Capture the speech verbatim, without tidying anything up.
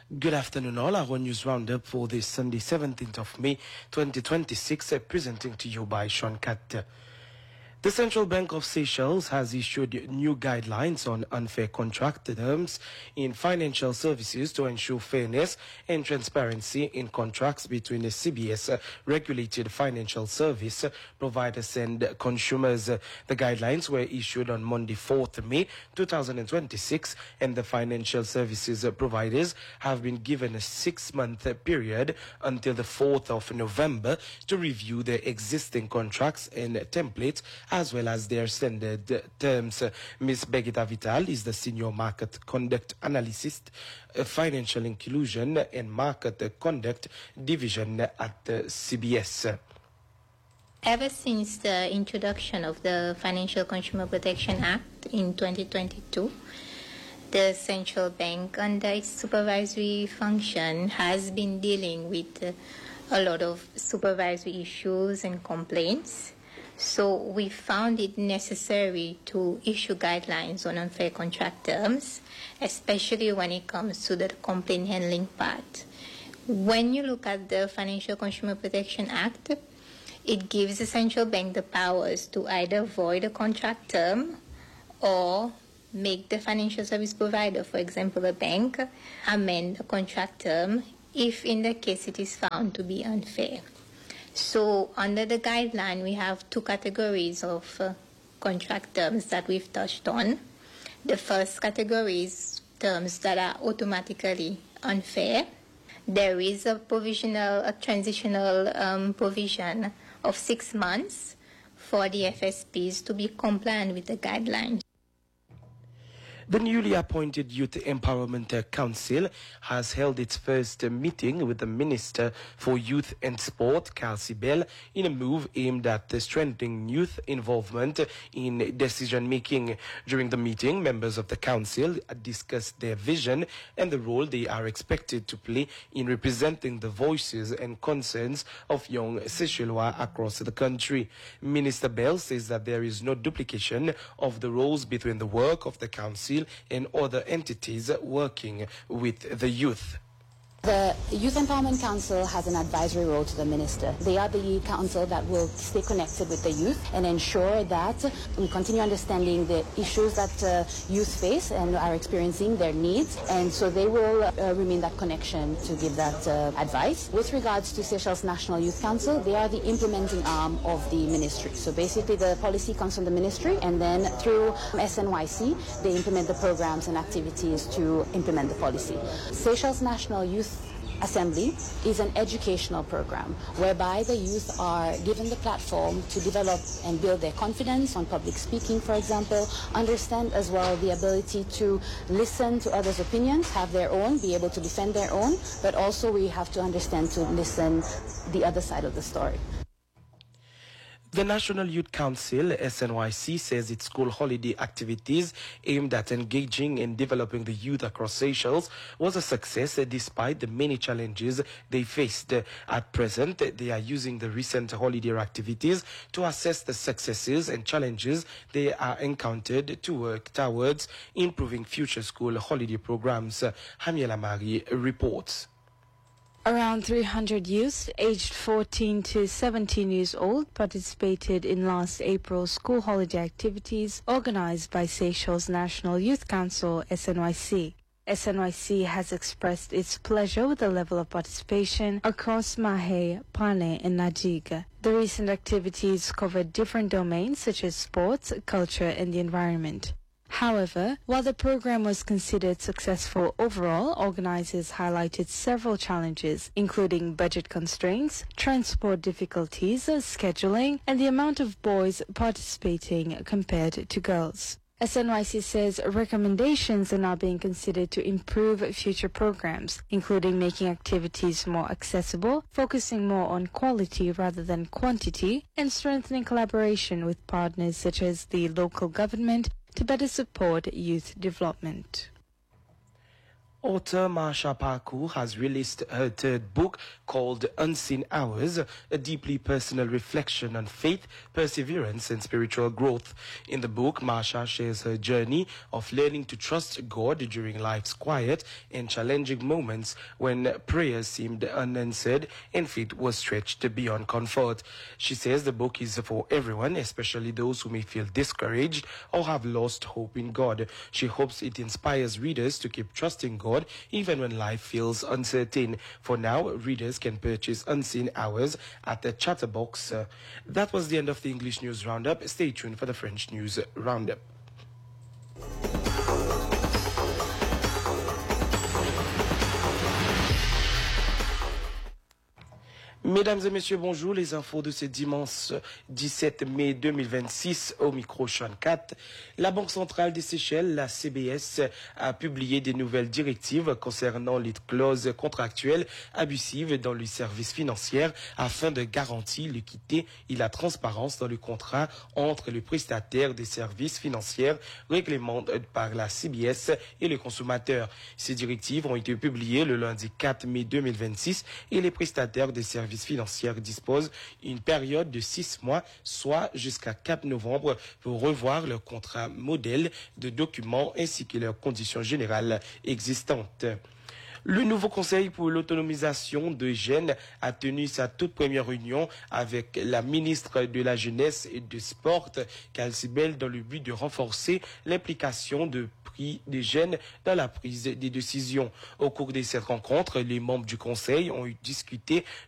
Good afternoon all, our news roundup for this Sunday seventeenth of May twenty twenty-six, uh, presenting to you by Sean Cat. The Central Bank of Seychelles has issued new guidelines on unfair contract terms in financial services to ensure fairness and transparency in contracts between the C B S uh, regulated financial service uh, providers and consumers. Uh, the guidelines were issued on Monday, fourth of May two thousand twenty-six, and the financial services uh, providers have been given a six-month uh, period until the fourth of November to review their existing contracts and uh, templates as well as their standard uh, terms. Uh, Miz Begita Vital is the Senior Market Conduct Analyst, uh, Financial Inclusion and Market uh, Conduct Division at uh, C B S. Ever since the introduction of the Financial Consumer Protection Act in twenty twenty-two, the central bank, under its supervisory function, has been dealing with uh, a lot of supervisory issues and complaints. So we found it necessary to issue guidelines on unfair contract terms, especially when it comes to the complaint handling part. When you look at the Financial Consumer Protection Act, it gives the central bank the powers to either void a contract term or make the financial service provider, for example a bank, amend a contract term if in the case it is found to be unfair. So under the guideline, we have two categories of uh, contract terms that we've touched on. The first category is terms that are automatically unfair. There is a provisional, a transitional um, provision of six months for the F S Ps to be compliant with the guidelines. The newly appointed Youth Empowerment Council has held its first meeting with the Minister for Youth and Sport, Kelsey Bell, in a move aimed at strengthening youth involvement in decision-making. During the meeting, members of the council discussed their vision and the role they are expected to play in representing the voices and concerns of young Seychellois across the country. Minister Bell says that there is no duplication of the roles between the work of the council and other entities working with the youth. The Youth Empowerment Council has an advisory role to the Minister. They are the council that will stay connected with the youth and ensure that we continue understanding the issues that uh, youth face and are experiencing, their needs, and so they will uh, remain that connection to give that uh, advice. With regards to Seychelles National Youth Council, they are the implementing arm of the ministry. So basically the policy comes from the ministry, and then through S N Y C, they implement the programs and activities to implement the policy. Seychelles National Youth Assembly is an educational program whereby the youth are given the platform to develop and build their confidence on public speaking, for example, understand as well the ability to listen to others' opinions, have their own, be able to defend their own, but also we have to understand to listen the other side of the story. The National Youth Council, S N Y C, says its school holiday activities aimed at engaging and developing the youth across Seychelles was a success despite the many challenges they faced. At present, they are using the recent holiday activities to assess the successes and challenges they are encountered to work towards improving future school holiday programs. Hamiela Mari reports. Around three hundred youths aged fourteen to seventeen years old participated in last April's school holiday activities organized by Seychelles National Youth Council, S N Y C. S N Y C has expressed its pleasure with the level of participation across Mahé, Pane and Najig. The recent activities covered different domains such as sports, culture and the environment. However, while the program was considered successful overall, organizers highlighted several challenges, including budget constraints, transport difficulties, scheduling, and the amount of boys participating compared to girls. S N Y C says recommendations are now being considered to improve future programs, including making activities more accessible, focusing more on quality rather than quantity, and strengthening collaboration with partners such as the local government to better support youth development. Author Marsha Parkour has released her third book called Unseen Hours, a deeply personal reflection on faith, perseverance, and spiritual growth. In the book, Marsha shares her journey of learning to trust God during life's quiet and challenging moments when prayers seemed unanswered and faith was stretched beyond comfort. She says the book is for everyone, especially those who may feel discouraged or have lost hope in God. She hopes it inspires readers to keep trusting God even when life feels uncertain. For now, readers can purchase Unseen Hours at the Chatterbox. Uh, that was the end of the English News Roundup. Stay tuned for the French News Roundup. Mesdames et messieurs, bonjour. Les infos de ce dimanche dix-sept mai deux mille vingt-six au micro Sean Cat. La Banque centrale des Seychelles, la C B S, a publié des nouvelles directives concernant les clauses contractuelles abusives dans les services financiers afin de garantir l'équité et la transparence dans le contrat entre le prestataire des services financiers réglementé par la C B S et le consommateur. Ces directives ont été publiées le lundi quatre mai deux mille vingt-six et les prestataires des services financiers disposent une période de six mois, soit jusqu'à quatre novembre, pour revoir leur contrat modèle de documents ainsi que leurs conditions générales existantes. Le nouveau Conseil pour l'autonomisation de jeunes a tenu sa toute première réunion avec la ministre de la Jeunesse et du Sport, Calcibel, dans le but de renforcer l'implication de des jeunes dans la prise des décisions. Au cours de cette rencontre, les membres du Conseil ont eu discuté